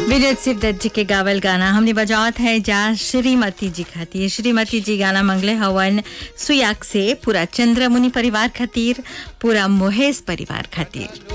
विनोद सिद्धत जी के गावल गाना हमने बजावत है जा श्रीमती जी खातिर। श्रीमती जी गाना मंगले हवन सुयाग से पूरा चंद्रमुनि परिवार खातिर, पूरा मोहेश परिवार खातिर।